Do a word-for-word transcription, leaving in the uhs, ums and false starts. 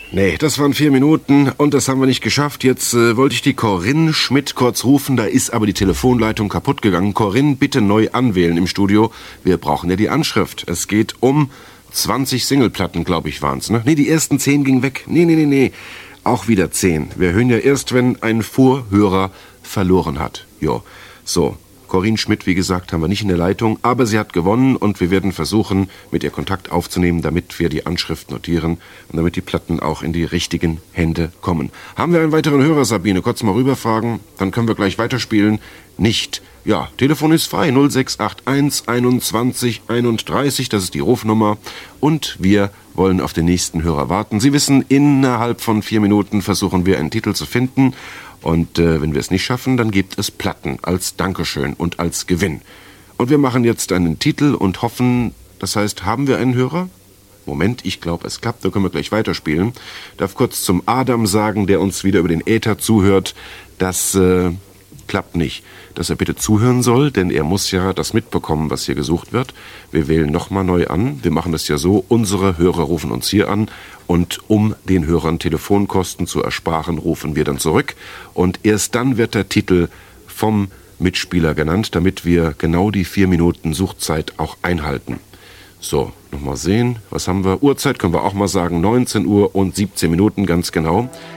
Nee, das waren vier Minuten und das haben wir nicht geschafft. Jetzt äh, wollte ich die Corinne Schmidt kurz rufen, da ist aber die Telefonleitung kaputt gegangen. Corinne, bitte neu anwählen im Studio. Wir brauchen ja die Anschrift. Es geht um zwanzig Singleplatten, glaube ich, waren's, ne? Nee, die ersten zehn gingen weg. Nee, nee, nee, nee. Auch wieder zehn. Wir hören ja erst, wenn ein Vorhörer verloren hat. Jo, so. Corinne Schmidt, wie gesagt, haben wir nicht in der Leitung, aber sie hat gewonnen und wir werden versuchen, mit ihr Kontakt aufzunehmen, damit wir die Anschrift notieren und damit die Platten auch in die richtigen Hände kommen. Haben wir einen weiteren Hörer, Sabine? Kurz mal rüberfragen, dann können wir gleich weiterspielen. Nicht. Ja, Telefon ist frei, null sechs acht eins einundzwanzig einunddreißig, das ist die Rufnummer. Und wir wollen auf den nächsten Hörer warten. Sie wissen, innerhalb von vier Minuten versuchen wir einen Titel zu finden. Und äh, wenn wir es nicht schaffen, dann gibt es Platten als Dankeschön und als Gewinn. Und wir machen jetzt einen Titel und hoffen, das heißt, haben wir einen Hörer? Moment, ich glaube, es klappt, da können wir gleich weiterspielen. Darf kurz zum Adam sagen, der uns wieder über den Äther zuhört, das äh, klappt nicht. Dass er bitte zuhören soll, denn er muss ja das mitbekommen, was hier gesucht wird. Wir wählen nochmal neu an. Wir machen das ja so, unsere Hörer rufen uns hier an und um den Hörern Telefonkosten zu ersparen, rufen wir dann zurück. Und erst dann wird der Titel vom Mitspieler genannt, damit wir genau die vier Minuten Suchzeit auch einhalten. So, nochmal sehen, was haben wir? Uhrzeit können wir auch mal sagen, neunzehn Uhr und siebzehn Minuten, ganz genau.